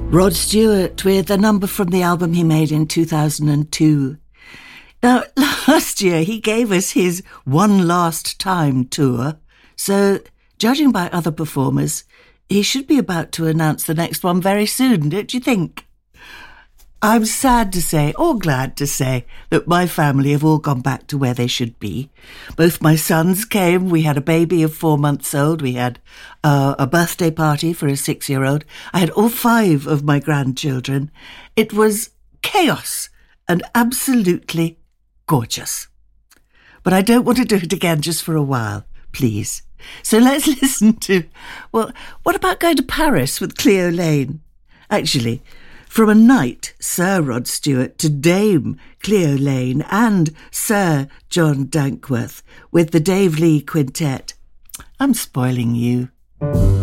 Rod Stewart with a number from the album he made in 2002. Now, last year he gave us his One Last Time tour, so judging by other performers, he should be about to announce the next one very soon, don't you think? I'm sad to say, or glad to say, that my family have all gone back to where they should be. Both my sons came, we had a baby of 4 months old, we had a birthday party for a 6-year-old. I had all 5 of my grandchildren. It was chaos and absolutely gorgeous. But I don't want to do it again just for a while, please. So let's listen to, well, what about going to Paris with Cleo Lane? Actually, from a knight, Sir Rod Stewart, to Dame Cleo Lane and Sir John Dankworth with the Dave Lee Quintet. I'm spoiling you.